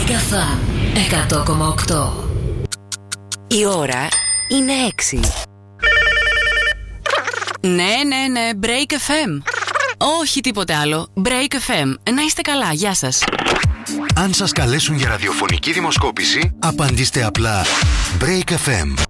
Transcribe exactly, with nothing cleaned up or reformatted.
Μεγαφά εκατό κόμμα οκτώ. Η ώρα είναι έξι. Ναι, ναι, ναι, Break εφ εμ. Όχι τίποτε άλλο. Break εφ εμ. Να είστε καλά, γεια σας. Αν σας καλέσουν για ραδιοφωνική δημοσκόπηση, απαντήστε απλά Break εφ εμ.